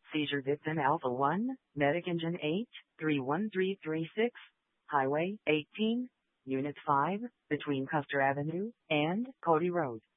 Seizure victim Alpha 1, medic engine 8, 31336, Highway 18, Unit 5, between Custer Avenue and Cody Road.